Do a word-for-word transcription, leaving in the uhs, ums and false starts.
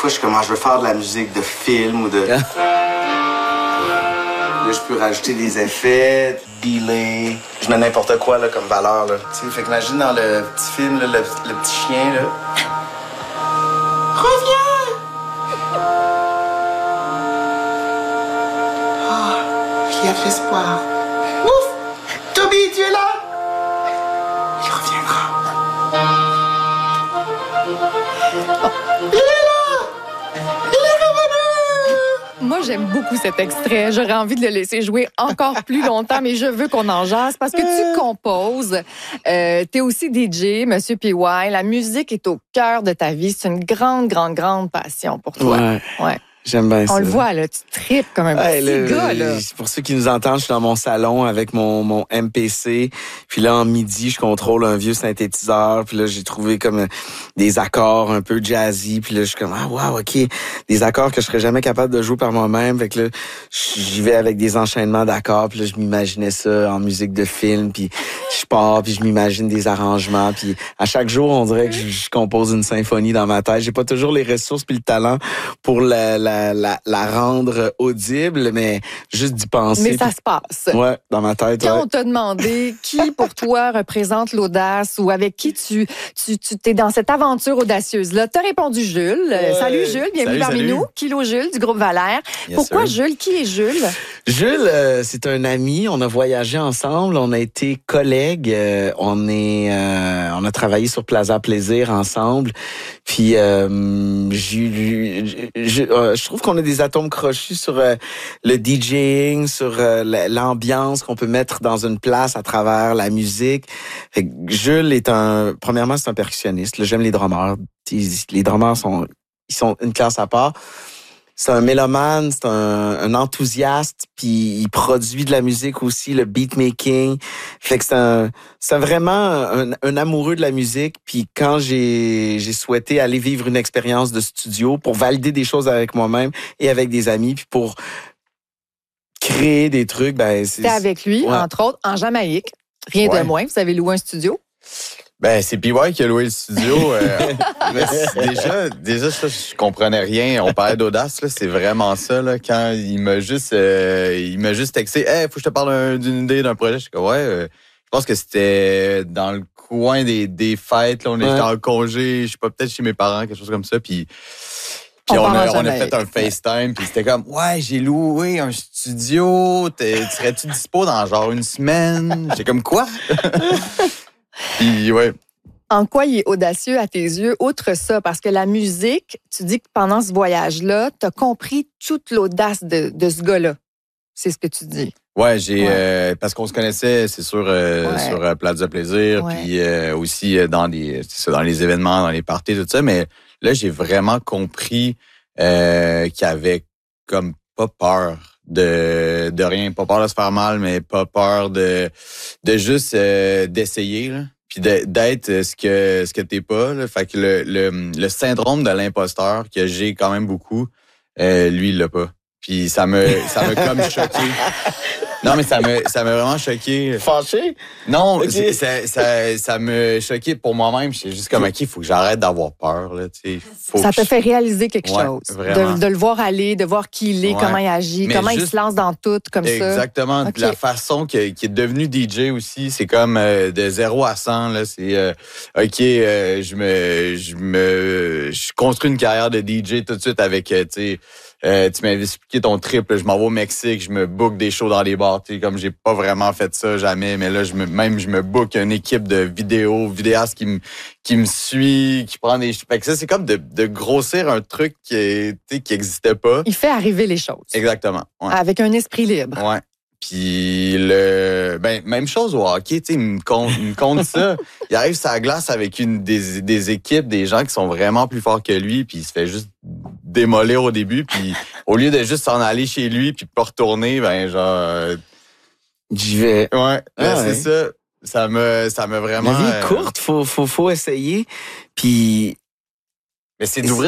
fois, je suis comme, ah, je veux faire de la musique de film ou de... Là, je peux rajouter des effets, delay. Je mets n'importe quoi là, comme valeur. Là. Tu sais, fait qu'imagine dans le petit film, là, le, le petit chien, là. Reviens! Oh, il y a de l'espoir. Ouf! Toby, tu es là? Il reviendra. Il est là! Il est revenu! Moi, j'aime beaucoup cet extrait. J'aurais envie de le laisser jouer encore plus longtemps, mais je veux qu'on en jase parce que tu composes. Euh, tu es aussi D J, Monsieur P Y. La musique est au cœur de ta vie. C'est une grande, grande, grande passion pour toi. Ouais. Ouais. J'aime bien ça. On le voit, là, tu tripes comme un ouais, petit le, gars, là. Pour ceux qui nous entendent, je suis dans mon salon avec mon, mon M P C. Puis là, en midi, je contrôle un vieux synthétiseur. Puis là, j'ai trouvé comme des accords un peu jazzy. Puis là, je suis comme, ah, wow, OK. Des accords que je serais jamais capable de jouer par moi-même. Fait que là, j'y vais avec des enchaînements d'accords. Puis là, je m'imaginais ça en musique de film. Puis je pars, puis je m'imagine des arrangements. Puis à chaque jour, on dirait que je, je compose une symphonie dans ma tête. J'ai pas toujours les ressources puis le talent pour la, la La, la, la rendre audible, mais juste d'y penser. Mais ça puis... se passe. Ouais, dans ma tête. Quand ouais. on t'a demandé qui, pour toi, représente l'audace ou avec qui tu, tu, tu t'es dans cette aventure audacieuse-là, t'as répondu Jules. Ouais. Salut Jules, bienvenue salut, parmi salut. nous. Kilo Jules du groupe Valère. Yes, Pourquoi sir. Jules? Qui est Jules? Jules, euh, c'est un ami. On a voyagé ensemble. On a été collègues. Euh, on est, euh, on a travaillé sur Plaza Plaisir ensemble. Puis, euh, j'ai, j'ai, euh, je trouve qu'on a des atomes crochus sur euh, le DJing, sur euh, l'ambiance qu'on peut mettre dans une place à travers la musique. Fait que Jules est un, premièrement, c'est un percussionniste. Là, j'aime les drummers. Les drummers sont, ils sont une classe à part. C'est un mélomane, c'est un, un enthousiaste, puis il produit de la musique aussi, le beatmaking. Fait que c'est un, c'est vraiment un, un amoureux de la musique. Puis quand j'ai, j'ai souhaité aller vivre une expérience de studio pour valider des choses avec moi-même et avec des amis, puis pour créer des trucs, ben c'est. C'était avec lui, ouais. entre autres, en Jamaïque. Rien Ouais. de moins. Vous avez loué un studio. Ben, c'est P Y qui a loué le studio. Euh, mais déjà, déjà, ça, je comprenais rien. On parlait d'audace, là. C'est vraiment ça, là. Quand il m'a juste, euh, il m'a juste texté, hey, faut que je te parle un, d'une idée, d'un projet. Je suis comme, ouais, euh, je pense que c'était dans le coin des, des fêtes, là. On était Ouais. en congé, je sais pas, peut-être chez mes parents, quelque chose comme ça. Puis, puis On on, part a, en on a Jamaïque. fait un FaceTime, puis c'était comme, ouais, j'ai loué un studio. T'es, tu serais-tu dispo dans genre une semaine? J'étais comme, quoi? Puis, ouais. En quoi il est audacieux à tes yeux, outre ça? Parce que la musique, tu dis que pendant ce voyage-là, tu as compris toute l'audace de, de ce gars-là. C'est ce que tu dis. Ouais, j'ai Ouais. euh, parce qu'on se connaissait, c'est sûr, euh, Ouais. sur euh, Plaza Plaisir, Ouais. puis euh, aussi euh, dans des, c'est ça, dans les événements, dans les parties, tout ça. Mais là, j'ai vraiment compris euh, qu'il avait comme pas peur de de rien, pas peur de se faire mal, mais pas peur de de juste euh, d'essayer là. Puis de- d'être ce que ce que t'es pas. Là. Fait que le, le, le syndrome de l'imposteur que j'ai quand même beaucoup, euh, lui, il l'a pas. Puis ça me ça m'a comme choqué. Non, mais ça me ça m'a vraiment choqué. Fâché? Non, Ok. c'est- ça, ça, ça me choqué pour moi-même. J'étais juste comme, OK, il faut que j'arrête d'avoir peur. Là, tu sais. Faut Ça que te je- fait réaliser quelque Ouais, chose. vraiment. De, de le voir aller, de voir qui il est, Ouais. comment il agit, Mais comment il juste- se lance dans tout, comme ça. Exactement. Ok. La façon que, qui est devenu D J aussi, c'est comme euh, de zéro à cent. Là, c'est euh, OK, euh, je me je me je construis une carrière de D J tout de suite avec euh, tu sais euh, tu m'avais expliqué ton trip, là, je m'en vais au Mexique, je me book des shows dans les bars, tu sais, comme j'ai pas vraiment fait ça jamais, mais là je me même je me book une équipe de vidéos, vidéastes qui me qui me suit, qui prend des fait que ça c'est comme de, de grossir un truc qui est, tu sais, qui existait pas. Il fait arriver les choses. Exactement. Ouais. Avec un esprit libre. Ouais. Puis le ben même chose au hockey, tu sais, il me compte, il me compte ça. Il arrive sur la glace avec une des, des équipes, des gens qui sont vraiment plus forts que lui, puis il se fait juste démolir au début, puis au lieu de juste s'en aller chez lui puis pas retourner, ben genre euh, J'y vais. ouais, ben, Ah c'est ouais. ça. Ça me ça me vraiment La vie est euh, courte, faut, faut, faut essayer. Puis mais c'est d'ouvrir